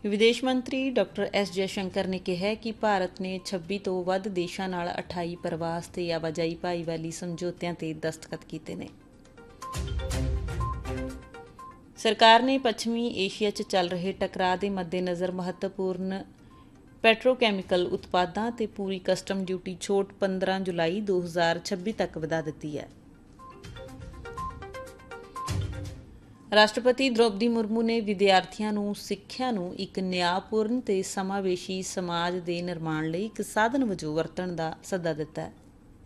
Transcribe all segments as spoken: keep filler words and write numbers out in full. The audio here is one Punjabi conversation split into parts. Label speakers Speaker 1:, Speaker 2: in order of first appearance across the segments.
Speaker 1: ਵਿਦੇਸ਼ ਮੰਤਰੀ ਡਾਕਟਰ ਐਸ ਜੈਸ਼ੰਕਰ ਨੇ ਕਿਹਾ ਕਿ ਭਾਰਤ ਨੇ ਛੱਬੀ ਤੋਂ ਵੱਧ ਦੇਸ਼ਾਂ ਨਾਲ ਅਠਾਈ ਪ੍ਰਵਾਸ ਤੇ ਆਵਾਜਾਈ ਭਾਈਵਾਲੀ ਸਮਝੌਤਿਆਂ ਤੇ ਦਸਤਖਤ ਕੀਤੇ ਨੇ। ਸਰਕਾਰ ਨੇ ਪੱਛਮੀ ਏਸ਼ੀਆ 'ਚ ਚੱਲ ਰਹੇ ਟਕਰਾਅ ਦੇ ਮੱਦੇਨਜ਼ਰ ਮਹੱਤਵਪੂਰਨ ਪੈਟਰੋਕੈਮੀਕਲ ਉਤਪਾਦਾਂ ਤੇ ਪੂਰੀ ਕਸਟਮ ਡਿਊਟੀ ਛੋਟ ਪੰਦਰਾਂ ਜੁਲਾਈ ਦੋ ਹਜ਼ਾਰ ਛੱਬੀ ਤੱਕ ਵਧਾ ਦਿੱਤੀ ਹੈ। ਰਾਸ਼ਟਰਪਤੀ ਦ੍ਰੌਪਦੀ ਮੁਰਮੂ ਨੇ ਵਿਦਿਆਰਥੀਆਂ ਨੂੰ ਸਿੱਖਿਆ ਨੂੰ ਇੱਕ ਨਿਆਂਪੂਰਨ ਤੇ ਸਮਾਵੇਸ਼ੀ ਸਮਾਜ ਦੇ ਨਿਰਮਾਣ ਲਈ ਇੱਕ ਸਾਧਨ ਵਜੋਂ ਵਰਤਣ ਦਾ ਸੱਦਾ ਦਿੱਤਾ ਹੈ।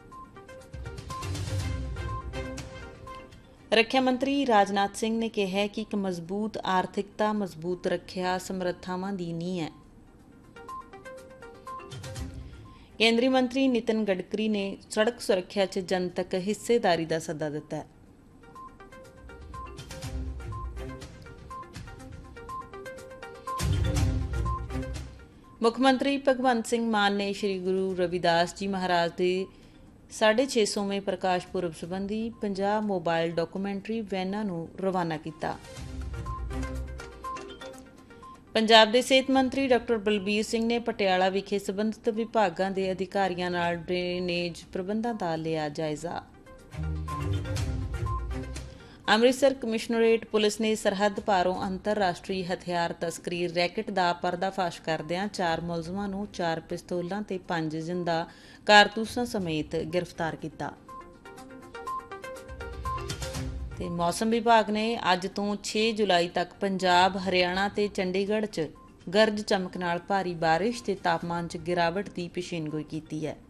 Speaker 1: ਰੱਖਿਆ ਮੰਤਰੀ ਰਾਜਨਾਥ ਸਿੰਘ ਨੇ ਕਿਹਾ ਹੈ ਕਿ ਇੱਕ ਮਜ਼ਬੂਤ ਆਰਥਿਕਤਾ ਮਜ਼ਬੂਤ ਰੱਖਿਆ ਸਮਰੱਥਾਵਾਂ ਦੀ ਨੀਂਹ ਹੈ। ਕੇਂਦਰੀ ਮੰਤਰੀ ਨਿਤਿਨ ਗਡਕਰੀ ਨੇ ਸੜਕ ਸੁਰੱਖਿਆ 'ਚ ਜਨਤਕ ਹਿੱਸੇਦਾਰੀ ਦਾ ਸੱਦਾ ਦਿੱਤਾ ਹੈ। ਮੁੱਖ ਮੰਤਰੀ ਭਗਵੰਤ ਸਿੰਘ ਮਾਨ ਨੇ ਸ਼੍ਰੀ ਗੁਰੂ ਰਵਿਦਾਸ ਜੀ ਮਹਾਰਾਜ ਦੇ ਸਾਢੇ ਛੇ ਸੌਵੇਂ ਪ੍ਰਕਾਸ਼ ਪੁਰਬ ਸੰਬੰਧੀ ਪੰਜਾਹ ਮੋਬਾਈਲ ਡਾਕੂਮੈਂਟਰੀ ਵੈਨਾਂ ਨੂੰ ਰਵਾਨਾ ਕੀਤਾ। ਪੰਜਾਬ ਦੇ ਸਿਹਤ ਮੰਤਰੀ ਡਾਕਟਰ ਬਲਬੀਰ ਸਿੰਘ ਨੇ ਪਟਿਆਲਾ ਵਿਖੇ ਸਬੰਧਤ ਵਿਭਾਗਾਂ ਦੇ ਅਧਿਕਾਰੀਆਂ ਨਾਲ ਡਰੇਨੇਜ ਪ੍ਰਬੰਧਾਂ ਦਾ ਲਿਆ ਜਾਇਜ਼ਾ। ਅੰਮ੍ਰਿਤਸਰ ਕਮਿਸ਼ਨਰੇਟ ਪੁਲਿਸ ਨੇ ਸਰਹੱਦ ਪਾਰੋਂ ਅੰਤਰਰਾਸ਼ਟਰੀ ਹਥਿਆਰ ਤਸਕਰੀ ਰੈਕਟ ਦਾ ਪਰਦਾਫਾਸ਼ ਕਰਦਿਆਂ ਚਾਰ ਮੁਲਜ਼ਮਾਂ ਨੂੰ ਚਾਰ ਪਿਸਤੌਲਾਂ ਤੇ ਪੰਜ ਜਿੰਦਾ ਕਾਰਤੂਸਾਂ ਸਮੇਤ ਗ੍ਰਿਫਤਾਰ ਕੀਤਾ। ਤੇ ਮੌਸਮ ਵਿਭਾਗ ਨੇ ਅੱਜ ਤੋਂ ਛੇ ਜੁਲਾਈ ਤੱਕ ਪੰਜਾਬ, ਹਰਿਆਣਾ ਤੇ ਚੰਡੀਗੜ੍ਹ 'ਚ ਗਰਜ ਚਮਕ ਨਾਲ ਭਾਰੀ ਬਾਰਿਸ਼ ਤੇ ਤਾਪਮਾਨ 'ਚ ਗਿਰਾਵਟ ਦੀ ਪੇਸ਼ੀਨਗੋਈ ਕੀਤੀ ਹੈ।